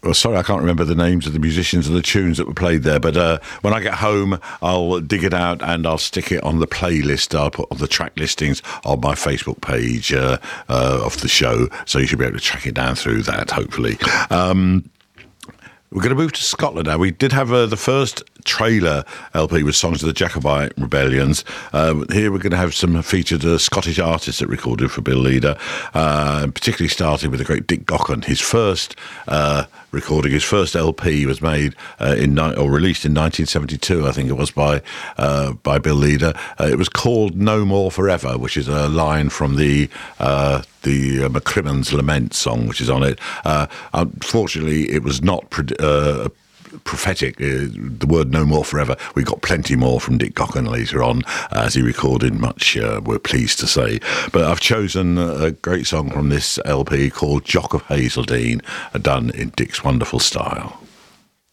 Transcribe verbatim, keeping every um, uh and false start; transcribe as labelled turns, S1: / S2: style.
S1: Well, sorry, I can't remember the names of the musicians and the tunes that were played there, but uh, when I get home, I'll dig it out and I'll stick it on the playlist. I'll put on the track listings on my Facebook page uh, uh, of the show, so you should be able to track it down through that, hopefully. Um, We're going to move to Scotland now. We did have uh, the first trailer L P with songs of the Jacobite Rebellions. Uh, here we're going to have some featured uh, Scottish artists that recorded for Bill Leader, uh, particularly starting with the great Dick Gaughan. His first uh, recording, his first L P was made uh, in or released in nineteen seventy-two, I think it was, by uh, by Bill Leader. Uh, it was called No More Forever, which is a line from the uh, the uh, McCrimmon's Lament song, which is on it. Uh, unfortunately, it was not Pre- uh, prophetic, uh, the word No More Forever. We got plenty more from Dick Gaughan later on, uh, as he recorded much, uh, we're pleased to say. But I've chosen a great song from this L P called Jock of Hazeldean, uh, done in Dick's wonderful style.